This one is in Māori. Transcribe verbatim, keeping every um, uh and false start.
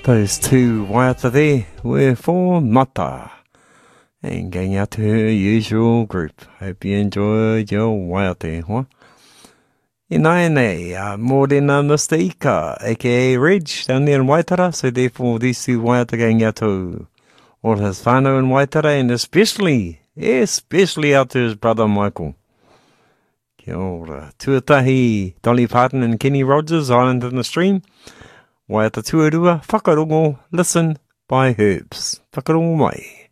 Those two waiata there were for Mata. And going out to her usual group. Hope you enjoyed your waiata, huh? E nai nei, uh, more than uh, Mister Ika, aka Reg, down there in Waitara. So therefore, these two waiata going out to all his whānau in Waitara, and especially, especially out to his brother Michael. Kia ora. Tuatahi, Dolly Parton and Kenny Rogers, Island in the Stream. Waiata tuarua, whakarongo, listen by Herbs. Whakarongo mai.